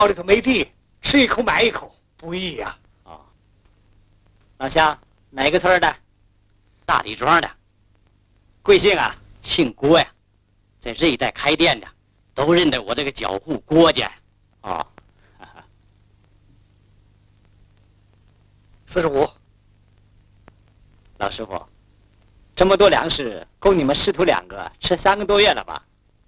包里头没地，吃一口买一口，不易呀。 哦，老乡，哪个村的？大李庄的。贵姓啊？姓郭呀，在这一带开店的，都认得我这个脚户郭家。哦 ，45。 老师傅，这么多粮食够你们师徒2个吃3个多月了吧？